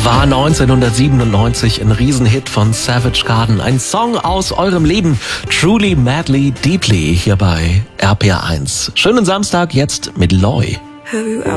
war 1997 ein Riesenhit von Savage Garden. Ein Song aus eurem Leben. Truly, Madly, Deeply hier bei RPR1. Schönen Samstag jetzt mit Loy.